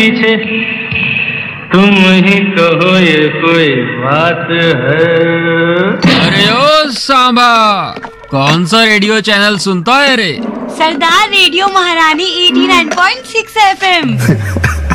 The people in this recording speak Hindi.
पीछे तुम ही कहो ये कोई बात है। अरे ओ सांबा, कौन सा रेडियो चैनल सुनता है रे? सरदार रेडियो महारानी 89.6 FM।